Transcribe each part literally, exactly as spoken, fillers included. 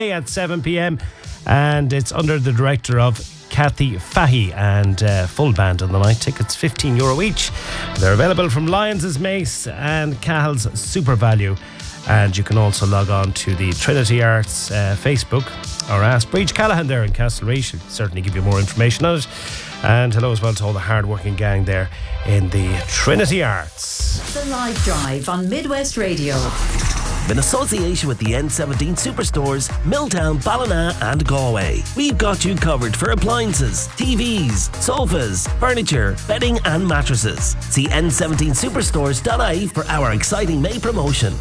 at seven p.m. and it's under the director of Kathy Fahy and uh, full band on the night. Tickets fifteen euro each. They're available from Lyons' Mace and Cahill's Super Value. And you can also log on to the Trinity Arts uh, Facebook or ask Breach Callahan there in Castlereagh. She'll certainly give you more information on it. And hello as well to all the hard-working gang there in the Trinity Arts. The Live Drive on Midwest Radio. In association with the N seventeen Superstores, Milltown, Ballina and Galway. We've got you covered for appliances, T Vs, sofas, furniture, bedding and mattresses. See N seventeen superstores dot I E for our exciting May promotion.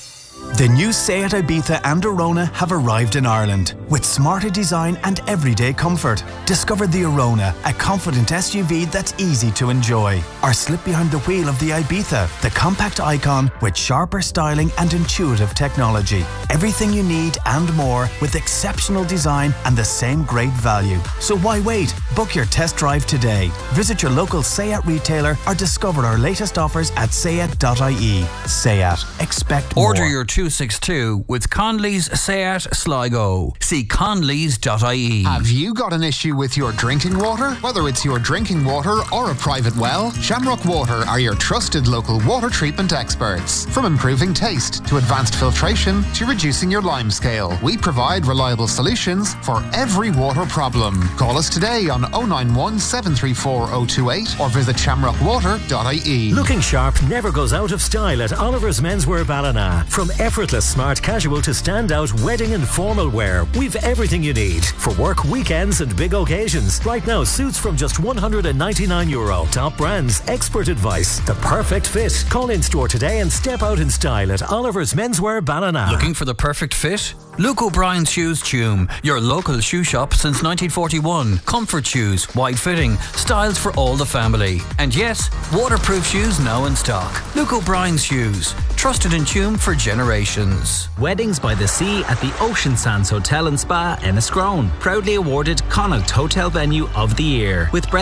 The new Seat Ibiza and Arona have arrived in Ireland with smarter design and everyday comfort. Discover the Arona, a confident S U V that's easy to enjoy. Or slip behind the wheel of the Ibiza, the compact icon with sharper styling and intuitive technology. Everything you need and more with exceptional design and the same great value. So why wait? Book your test drive today. Visit your local Seat retailer or discover our latest offers at seat dot I E. Seat. Expect more. Order your two sixty-two with Conley's Seat Sligo. See conleys dot I E. Have you got an issue with your drinking water? Whether it's your drinking water or a private well, Shamrock Water are your trusted local water treatment experts. From improving taste to advanced filtration to reducing your lime scale, we provide reliable solutions for every water problem. Call us today on oh nine one, seven three four, oh two eight or visit shamrock water dot I E. Looking sharp never goes out of style at Oliver's Menswear Ballina. From effortless smart casual to standout wedding and formal wear, we've everything you need for work, weekends and big occasions. Right now, suits from just one hundred ninety-nine euro. Top brands, expert advice, the perfect fit. Call in store today and step out in style at Oliver's Menswear Ballina. Looking for the perfect fit? Luke O'Brien's Shoes Tume, your local shoe shop since nineteen forty-one. Comfort shoes, wide fitting, styles for all the family. And yes, waterproof shoes now in stock. Luke O'Brien's Shoes, trusted in Tume for generations. Weddings by the Sea at the Ocean Sands Hotel and Spa, Enniscrone. Proudly awarded Connaught Hotel Venue of the Year with